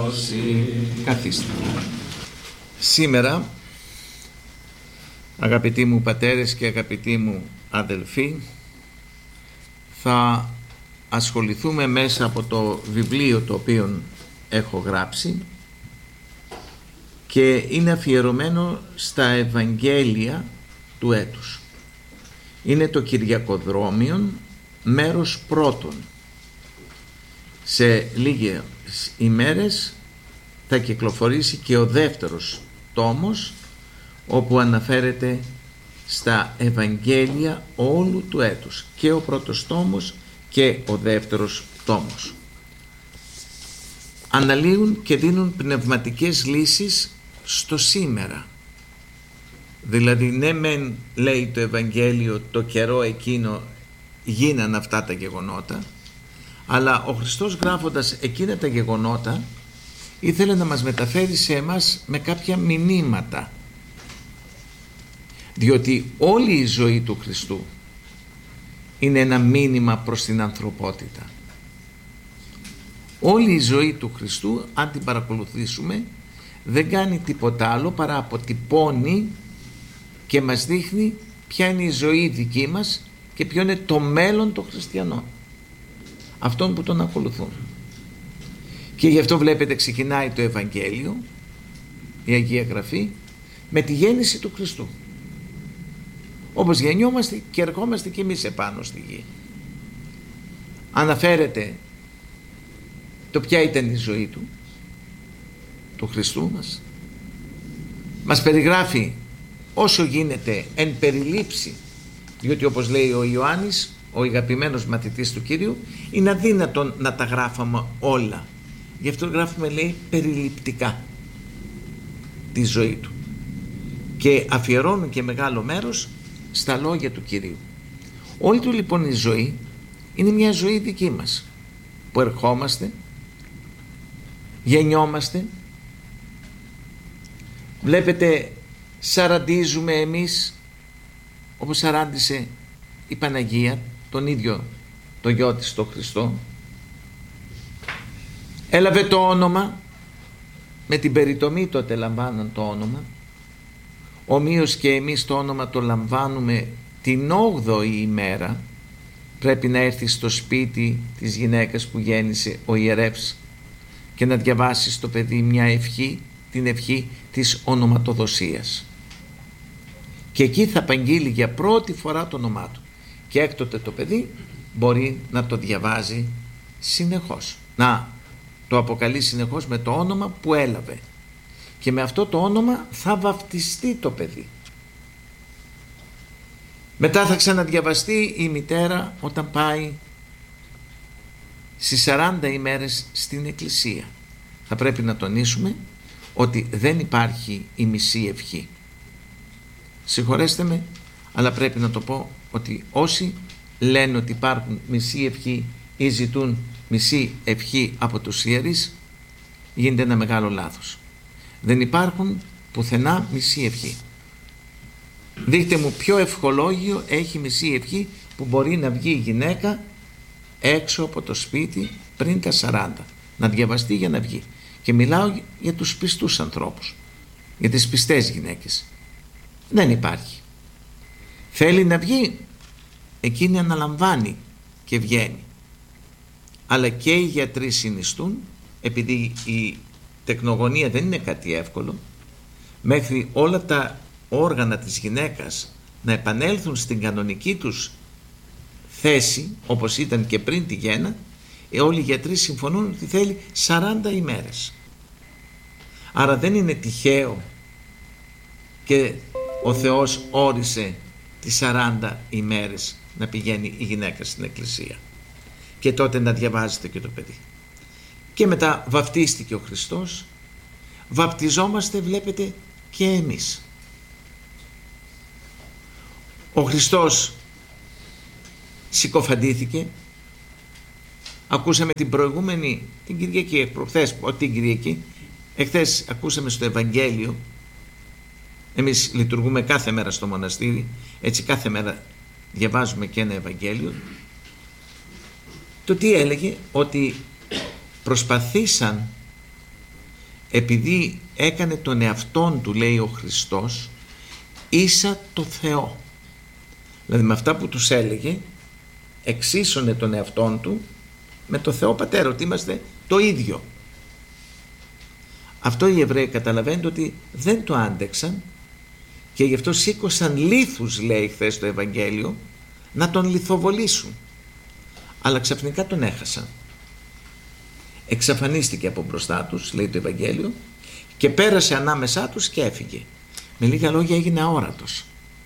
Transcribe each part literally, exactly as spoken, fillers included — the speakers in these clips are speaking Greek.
σώσει. Καθίστε. Σήμερα, αγαπητοί μου πατέρες και αγαπητοί μου αδελφοί, θα ασχοληθούμε μέσα από το βιβλίο το οποίο έχω γράψει και είναι αφιερωμένο στα Ευαγγέλια του έτους. Είναι το Κυριακοδρόμιον, μέρος πρώτον. Σε λίγες ημέρες θα κυκλοφορήσει και ο δεύτερος τόμος, όπου αναφέρεται στα Ευαγγέλια όλου του έτους, και ο πρώτος τόμος και ο δεύτερος τόμος. Αναλύουν και δίνουν πνευματικές λύσεις στο σήμερα. Δηλαδή, ναι μεν, λέει το Ευαγγέλιο, το καιρό εκείνο γίναν αυτά τα γεγονότα, αλλά ο Χριστός, γράφοντας εκείνα τα γεγονότα, ήθελε να μας μεταφέρει σε εμάς με κάποια μηνύματα, διότι όλη η ζωή του Χριστού είναι ένα μήνυμα προς την ανθρωπότητα. Όλη η ζωή του Χριστού, αν την παρακολουθήσουμε, δεν κάνει τίποτα άλλο παρά αποτυπώνει και μας δείχνει ποια είναι η ζωή δική μας και ποιο είναι το μέλλον των χριστιανών, αυτών που τον ακολουθούν. Και γι' αυτό βλέπετε ξεκινάει το Ευαγγέλιο, η Αγία Γραφή, με τη γέννηση του Χριστού, όπως γεννιόμαστε και ερχόμαστε και εμείς επάνω στη γη. Αναφέρεται το ποια ήταν η ζωή του, του Χριστού μας. Μας περιγράφει όσο γίνεται εν περιλήψη, διότι όπως λέει ο Ιωάννης, ο αγαπημένος μαθητής του Κύριου, είναι αδύνατον να τα γράφαμε όλα. Γι' αυτό γράφουμε, λέει, περιληπτικά τη ζωή του, και αφιερώνουν και μεγάλο μέρος στα λόγια του Κυρίου. Όλη του λοιπόν η ζωή είναι μια ζωή δική μας, που ερχόμαστε, γεννιόμαστε, βλέπετε, σαραντίζουμε εμείς όπως σαράντισε η Παναγία τον ίδιο το γιο της, το Χριστό. Έλαβε το όνομα, με την περιτομή τότε λαμβάναν το όνομα, ομοίως και εμείς το όνομα το λαμβάνουμε την όγδοη ημέρα. Πρέπει να έρθει στο σπίτι της γυναίκας που γέννησε ο ιερεύς και να διαβάσει στο παιδί μια ευχή, την ευχή της ονοματοδοσίας, και εκεί θα απαγγείλει για πρώτη φορά το όνομά του, και έκτοτε το παιδί μπορεί να το διαβάζει συνεχώς, να το αποκαλεί συνεχώς με το όνομα που έλαβε, και με αυτό το όνομα θα βαφτιστεί το παιδί. Μετά θα ξαναδιαβαστεί η μητέρα όταν πάει στις σαράντα ημέρες στην εκκλησία. Θα πρέπει να τονίσουμε ότι δεν υπάρχει η μισή ευχή. Συγχωρέστε με, αλλά πρέπει να το πω, ότι όσοι λένε ότι υπάρχουν μισή ευχή ή ζητούν μισή ευχή από τους ιερείς, γίνεται ένα μεγάλο λάθος. Δεν υπάρχουν πουθενά μισή ευχή. Δείχτε μου ποιο ευχολόγιο έχει μισή ευχή που μπορεί να βγει η γυναίκα έξω από το σπίτι πριν τα σαράντα, να διαβαστεί για να βγει. Και μιλάω για τους πιστούς ανθρώπους, για τις πιστές γυναίκες. Δεν υπάρχει. Θέλει να βγει, εκείνη αναλαμβάνει και βγαίνει. Αλλά και οι γιατροί συνιστούν, επειδή η τεκνογωνία δεν είναι κάτι εύκολο, μέχρι όλα τα όργανα της γυναίκας να επανέλθουν στην κανονική τους θέση, όπως ήταν και πριν τη γέννα, ε, όλοι οι γιατροί συμφωνούν ότι θέλει σαράντα ημέρες. Άρα δεν είναι τυχαίο και ο Θεός όρισε τις σαράντα ημέρες να πηγαίνει η γυναίκα στην εκκλησία, και τότε να διαβάζεται και το παιδί. Και μετά βαπτίστηκε ο Χριστός, βαπτιζόμαστε, βλέπετε, και εμείς. Ο Χριστός συκοφαντήθηκε. Ακούσαμε την προηγούμενη, την Κυριακή, προχθές, όχι την Κυριακή, εχθές ακούσαμε στο Ευαγγέλιο. Εμείς λειτουργούμε κάθε μέρα στο μοναστήρι, έτσι κάθε μέρα διαβάζουμε και ένα Ευαγγέλιο. Το τι έλεγε, ότι προσπαθήσαν επειδή έκανε τον εαυτόν του, λέει ο Χριστός, ίσα το Θεό. Δηλαδή με αυτά που τους έλεγε εξίσωνε τον εαυτόν του με το Θεό Πατέρα, ότι είμαστε το ίδιο. Αυτό οι Εβραίοι καταλαβαίνετε ότι δεν το άντεξαν και γι' αυτό σήκωσαν λίθους, λέει χθες το Ευαγγέλιο, να τον λιθοβολήσουν. Αλλά ξαφνικά τον έχασαν. Εξαφανίστηκε από μπροστά τους, λέει το Ευαγγέλιο, και πέρασε ανάμεσά τους και έφυγε. Με λίγα λόγια έγινε αόρατος.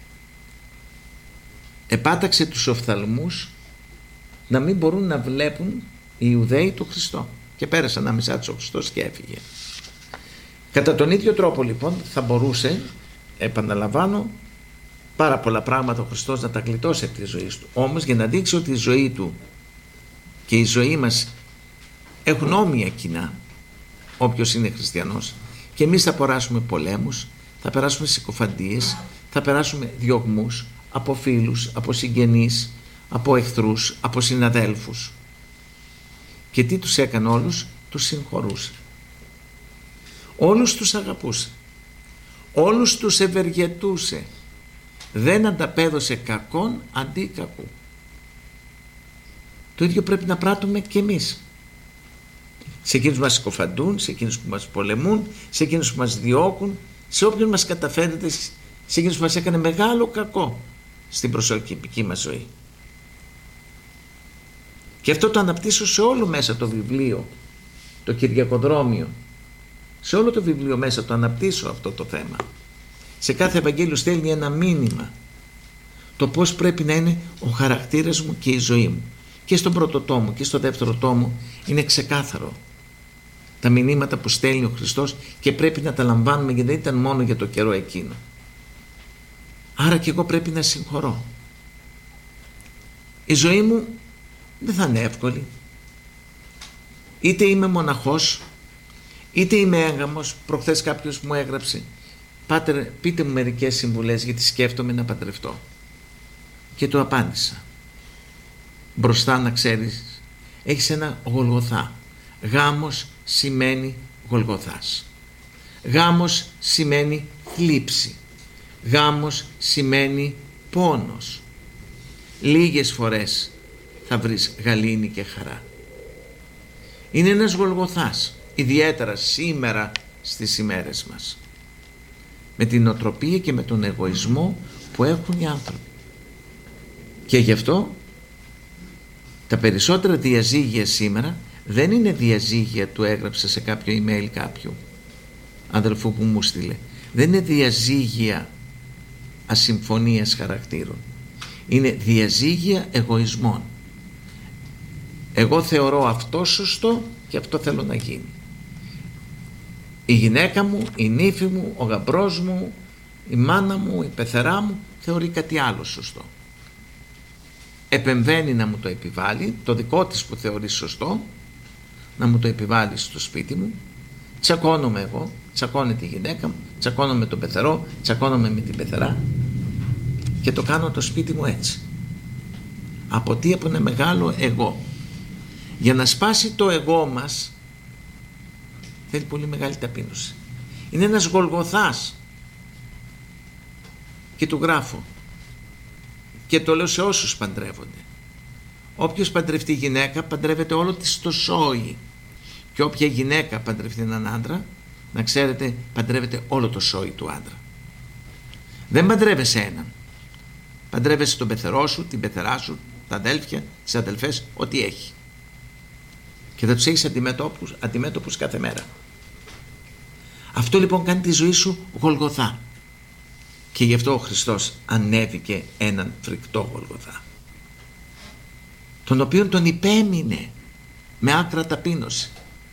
Επάταξε τους οφθαλμούς να μην μπορούν να βλέπουν οι Ιουδαίοι τον Χριστό, και πέρασε ανάμεσά τους ο Χριστός και έφυγε. Κατά τον ίδιο τρόπο λοιπόν θα μπορούσε, επαναλαμβάνω, πάρα πολλά πράγματα ο Χριστός να τα γλιτώσει από τη ζωή του. Όμως για να δείξει ότι η ζωή του και η ζωή μας έχουν όμοια κοινά, όποιος είναι χριστιανός, και εμείς θα περάσουμε πολέμους, θα περάσουμε συκοφαντίες, θα περάσουμε διωγμούς από φίλους, από συγγενείς, από εχθρούς, από συναδέλφους. Και τι τους έκανε όλους? Τους συγχωρούσε. Όλους τους αγαπούσε. Όλους τους ευεργετούσε. Δεν ανταπέδωσε κακόν αντί κακού. Το ίδιο πρέπει να πράττουμε και εμείς. Σε εκείνους που μας συκοφαντούν, σε εκείνους που μας πολεμούν, σε εκείνους που μας διώκουν, σε όποιον μας καταφέρεται, σε εκείνους που μας έκανε μεγάλο κακό στην προσωπική μας ζωή. Και αυτό το αναπτύσσω σε όλο μέσα το βιβλίο, το Κυριακοδρόμιο. Σε όλο το βιβλίο μέσα το αναπτύσσω αυτό το θέμα. Σε κάθε Ευαγγέλιο στέλνει ένα μήνυμα. Το πώς πρέπει να είναι ο χαρακτήρας μου και η ζωή μου. Και στον πρώτο τόμο και στο δεύτερο τόμο είναι ξεκάθαρο τα μηνύματα που στέλνει ο Χριστός και πρέπει να τα λαμβάνουμε, γιατί δεν ήταν μόνο για το καιρό εκείνο. Άρα και εγώ πρέπει να συγχωρώ. Η ζωή μου δεν θα είναι εύκολη. Είτε είμαι μοναχός, είτε είμαι έγαμος. Προχθές κάποιος μου έγραψε: «Πάτερ, πείτε μου μερικές συμβουλές, γιατί σκέφτομαι να παντρευτώ». Και του απάντησα: μπροστά να ξέρεις, έχεις ένα Γολγοθά. Γάμος σημαίνει Γολγοθάς. Γάμος σημαίνει θλίψη. Γάμος σημαίνει πόνος. Λίγες φορές θα βρεις γαλήνη και χαρά. Είναι ένας Γολγοθάς, ιδιαίτερα σήμερα στις ημέρες μας, με την οτροπία και με τον εγωισμό που έχουν οι άνθρωποι. Και γι' αυτό τα περισσότερα διαζύγια σήμερα δεν είναι διαζύγια, του έγραψα σε κάποιο email κάποιου αδελφού που μου στείλε, δεν είναι διαζύγια ασυμφωνίας χαρακτήρων, είναι διαζύγια εγωισμών. Εγώ θεωρώ αυτό σωστό και αυτό θέλω να γίνει. Η γυναίκα μου, η νύφη μου, ο γαμπρός μου, η μάνα μου, η πεθερά μου θεωρεί κάτι άλλο σωστό. Επεμβαίνει να μου το επιβάλλει, το δικό της που θεωρεί σωστό, να μου το επιβάλλει στο σπίτι μου. Τσακώνομαι εγώ, τσακώνεται η γυναίκα μου, τσακώνομαι τον πεθερό, τσακώνομαι με την πεθερά και το κάνω το σπίτι μου έτσι. Από τι? Από ένα μεγάλο εγώ. Για να σπάσει το εγώ μας θέλει πολύ μεγάλη ταπείνωση. Είναι ένας Γολγοθάς. Και του γράφω και το λέω σε όσους παντρεύονται: όποιος παντρευτεί γυναίκα παντρεύεται όλο της το σόι, και όποια γυναίκα παντρευτεί έναν άντρα, να ξέρετε, παντρεύεται όλο το σόι του άντρα. Δεν παντρεύεσαι έναν, παντρεύεσαι τον πεθερό σου, την πεθερά σου, τα αδέλφια, τις αδελφές, ό,τι έχει, και θα τους έχεις αντιμέτωπους, αντιμέτωπους κάθε μέρα. Αυτό λοιπόν κάνει τη ζωή σου Γολγοθά. Και γι' αυτό ο Χριστός ανέβηκε έναν φρικτό Γολγοθά, τον οποίον τον υπέμεινε με άκρα ταπείνωση.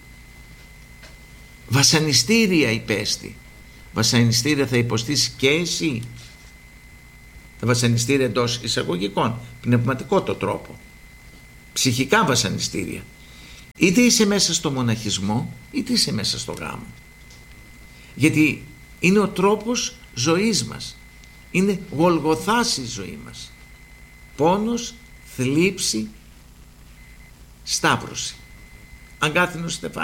Βασανιστήρια υπέστη. Βασανιστήρια θα υποστείς και εσύ. Τα βασανιστήρια εντός εισαγωγικών, πνευματικό το τρόπο, ψυχικά βασανιστήρια. Είτε είσαι μέσα στο μοναχισμό, είτε είσαι μέσα στο γάμο. Γιατί είναι ο τρόπος ζωής μας. Είναι Γολγοθάς η ζωή μας. Πόνος, θλίψη, σταύρωση. Αγκάθινος Στεφάνου.